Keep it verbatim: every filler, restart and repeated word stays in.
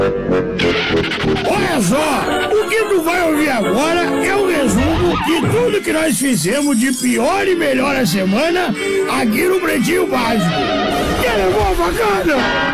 Olha só, o que tu vai ouvir agora é um resumo de tudo que nós fizemos de pior e melhor a semana aqui no Pretinho Básico. Que levou a facada?